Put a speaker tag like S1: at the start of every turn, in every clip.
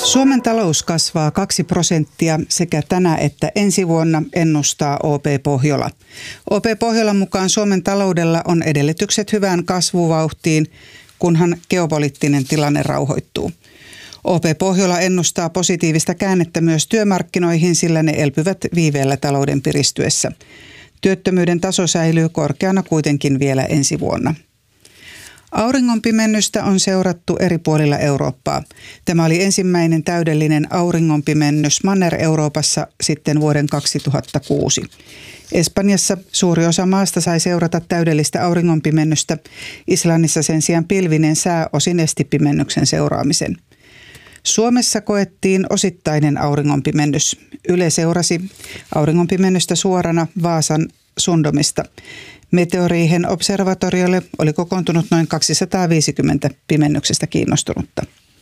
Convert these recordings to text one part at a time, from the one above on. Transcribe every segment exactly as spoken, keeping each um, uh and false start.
S1: Suomen talous kasvaa kaksi prosenttia sekä tänä että ensi vuonna, ennustaa O P Pohjola. O P Pohjolan mukaan Suomen taloudella on edellytykset hyvään kasvuvauhtiin, kunhan geopoliittinen tilanne rauhoittuu. O P Pohjola ennustaa positiivista käännettä myös työmarkkinoihin, sillä ne elpyvät viiveellä talouden piristyessä. Työttömyyden taso säilyy korkeana kuitenkin vielä ensi vuonna. Auringonpimennystä on seurattu eri puolilla Eurooppaa. Tämä oli ensimmäinen täydellinen auringonpimennys Manner-Euroopassa sitten vuoden kaksituhattakuusi. Espanjassa suuri osa maasta sai seurata täydellistä auringonpimennystä. Islannissa sen sijaan pilvinen sää osin esti pimennyksen seuraamisen. Suomessa koettiin osittainen auringonpimennys. Yle seurasi auringonpimennystä suorana Vaasan Sundomista. Meteoriihen observatoriolle oli kokoontunut noin kaksisataaviisikymmentä pimennyksestä kiinnostunutta.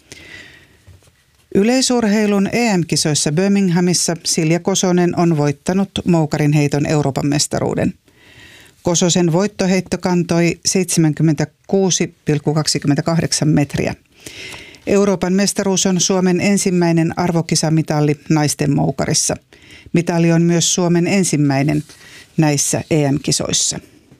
S1: Yleisurheilun E M-kisoissa Birminghamissa Silja Kosonen on voittanut moukarinheiton Euroopan mestaruuden. Kososen voittoheitto kantoi seitsemänkymmentäkuusi pilkku kaksikymmentäkahdeksan metriä. Euroopan mestaruus on Suomen ensimmäinen arvokisamitalli naisten moukarissa. Mitali on myös Suomen ensimmäinen näissä E M-kisoissa.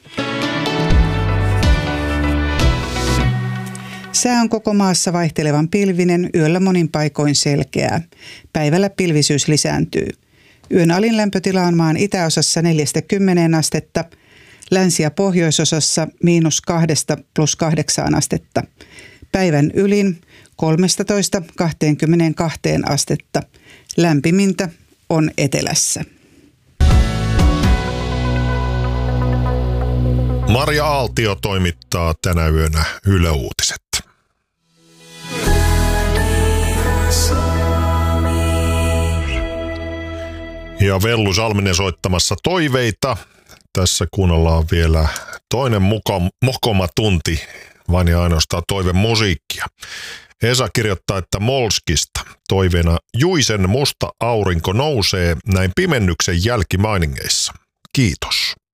S1: Sää on koko maassa vaihtelevan pilvinen, yöllä monin paikoin selkeää. Päivällä pilvisyys lisääntyy. Yön alin lämpötila on maan itäosassa neljästä kymmeneen astetta, länsi- ja pohjoisosassa miinus kahdesta plus kahdeksaan astetta. Päivän ylin kolmestatoista kahteenkymmeneenkahteen astetta. Lämpimintä on etelässä.
S2: Marja Aaltio toimittaa tänä yönä Yle Uutiset. Ja Vellu Salminen soittamassa toiveita. Tässä kuunnellaan vielä toinen muka, mokoma tunti, vain ja ainoastaan toivemusiikkia. Esa kirjoittaa, että Molskista toiveena Juisen musta aurinko nousee näin pimennyksen jälkimainingeissa. Kiitos.